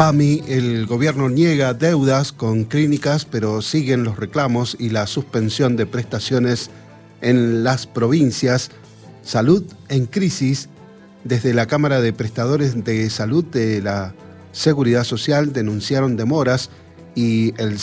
PAMI, el gobierno niega deudas con clínicas, pero siguen los reclamos y la suspensión de prestaciones en las provincias. Salud en crisis. Desde la Cámara de Prestadores de Salud de la Seguridad Social denunciaron demoras y el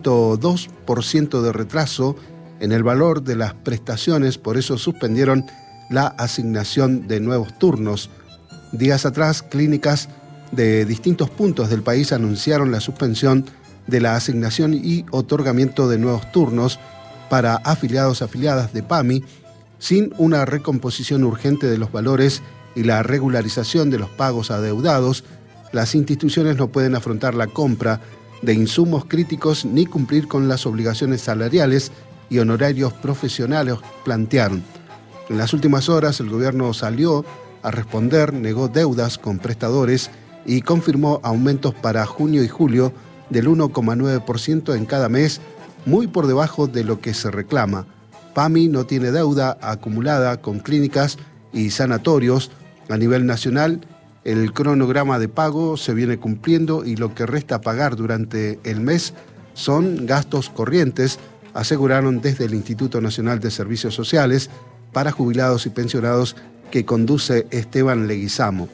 102% de retraso en el valor de las prestaciones, por eso suspendieron la asignación de nuevos turnos. Días atrás, clínicas de distintos puntos del país anunciaron la suspensión de la asignación y otorgamiento de nuevos turnos para afiliadas de PAMI, sin una recomposición urgente de los valores y la regularización de los pagos adeudados. Las instituciones no pueden afrontar la compra de insumos críticos ni cumplir con las obligaciones salariales y honorarios profesionales, plantearon. En las últimas horas, el gobierno salió a responder, negó deudas con prestadores y confirmó aumentos para junio y julio del 1,9% en cada mes, muy por debajo de lo que se reclama. PAMI no tiene deuda acumulada con clínicas y sanatorios. A nivel nacional, el cronograma de pago se viene cumpliendo y lo que resta pagar durante el mes son gastos corrientes, aseguraron desde el Instituto Nacional de Servicios Sociales para Jubilados y Pensionados que conduce Esteban Leguizamo.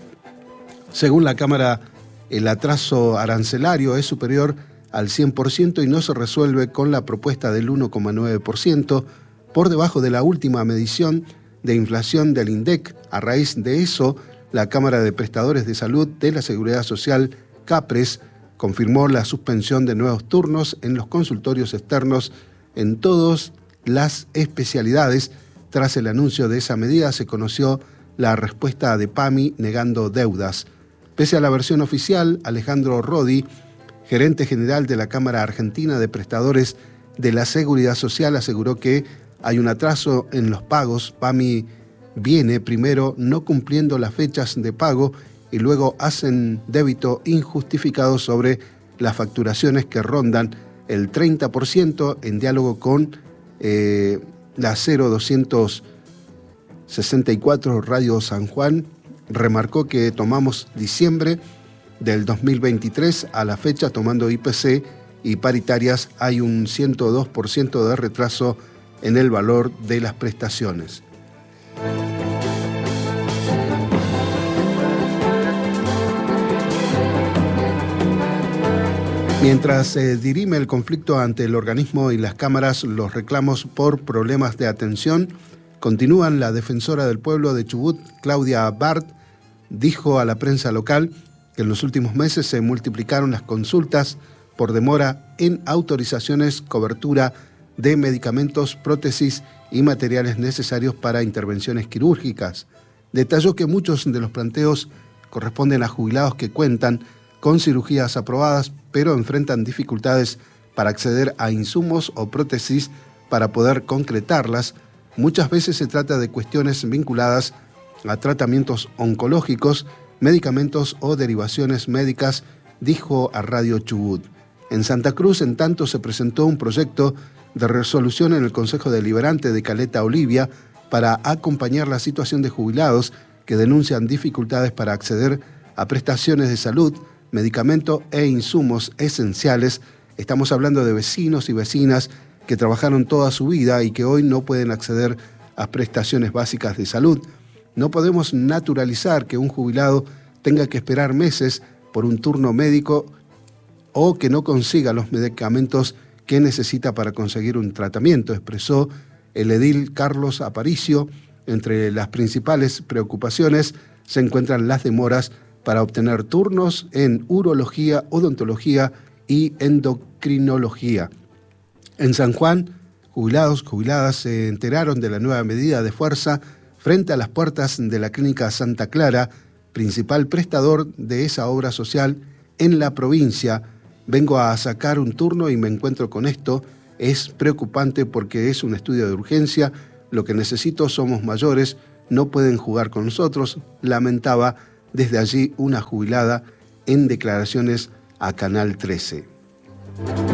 Según la Cámara, el atraso arancelario es superior al 100% y no se resuelve con la propuesta del 1,9%, por debajo de la última medición de inflación del INDEC. A raíz de eso, la Cámara de Prestadores de Salud de la Seguridad Social, CAPRES, confirmó la suspensión de nuevos turnos en los consultorios externos en todas las especialidades. Tras el anuncio de esa medida, se conoció la respuesta de PAMI negando deudas. Pese a la versión oficial, Alejandro Rodi, gerente general de la Cámara Argentina de Prestadores de la Seguridad Social, aseguró que hay un atraso en los pagos. PAMI viene primero no cumpliendo las fechas de pago y luego hacen débito injustificado sobre las facturaciones que rondan el 30%. En diálogo con la 0264 Radio San Juan, remarcó que tomamos diciembre del 2023 a la fecha, tomando IPC y paritarias, hay un 102% de retraso en el valor de las prestaciones. Mientras se dirime el conflicto ante el organismo y las cámaras, los reclamos por problemas de atención continúan. La defensora del pueblo de Chubut, Claudia Bart, dijo a la prensa local que en los últimos meses se multiplicaron las consultas por demora en autorizaciones, cobertura de medicamentos, prótesis y materiales necesarios para intervenciones quirúrgicas. Detalló que muchos de los planteos corresponden a jubilados que cuentan con cirugías aprobadas, pero enfrentan dificultades para acceder a insumos o prótesis para poder concretarlas. Muchas veces se trata de cuestiones vinculadas a tratamientos oncológicos, medicamentos o derivaciones médicas, dijo a Radio Chubut. En Santa Cruz, en tanto, se presentó un proyecto de resolución en el Consejo Deliberante de Caleta Olivia para acompañar la situación de jubilados que denuncian dificultades para acceder a prestaciones de salud, medicamentos e insumos esenciales. Estamos hablando de vecinos y vecinas que trabajaron toda su vida y que hoy no pueden acceder a prestaciones básicas de salud. No podemos naturalizar que un jubilado tenga que esperar meses por un turno médico o que no consiga los medicamentos que necesita para conseguir un tratamiento, expresó el edil Carlos Aparicio. Entre las principales preocupaciones se encuentran las demoras para obtener turnos en urología, odontología y endocrinología. En San Juan, jubiladas se enteraron de la nueva medida de fuerza frente a las puertas de la Clínica Santa Clara, principal prestador de esa obra social en la provincia. Vengo a sacar un turno y me encuentro con esto. Es preocupante porque es un estudio de urgencia. Lo que necesito, somos mayores, no pueden jugar con nosotros, lamentaba desde allí una jubilada en declaraciones a Canal 13.